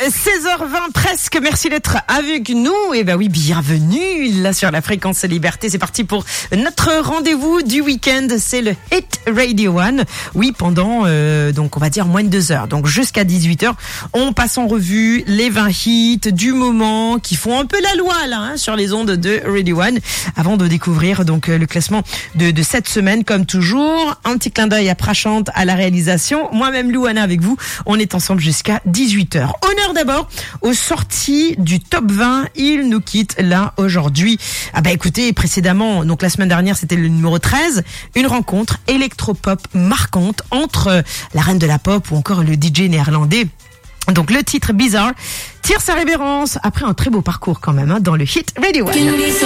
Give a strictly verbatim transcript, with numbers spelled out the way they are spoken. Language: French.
seize heures vingt presque, merci d'être avec nous. Et ben oui, bienvenue là sur la fréquence Liberté. C'est parti pour notre rendez-vous du week-end. C'est le Hit Radio One. Oui, pendant euh, donc on va dire moins de deux heures. Donc jusqu'à dix-huit heures, on passe en revue les vingt hits du moment qui font un peu la loi là hein, sur les ondes de Radio One. Avant de découvrir donc le classement de, de cette semaine, comme toujours, un petit clin d'œil à Prachante à la réalisation. Moi-même Louana avec vous. On est ensemble jusqu'à dix-huit heures. Honneur d'abord aux sorties du top vingt. Il nous quitte là aujourd'hui. Ah bah écoutez, précédemment, donc la semaine dernière, c'était le numéro treize. Une rencontre électropop marquante entre la reine de la pop ou encore le D J néerlandais. Donc le titre Bizarre tire sa révérence après un très beau parcours quand même hein, dans le Hit Radio One.